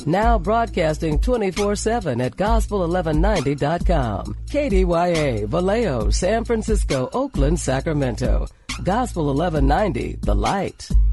Now broadcasting 24/7 at gospel1190.com. KDYA, Vallejo, San Francisco, Oakland, Sacramento. Gospel 1190, The Light.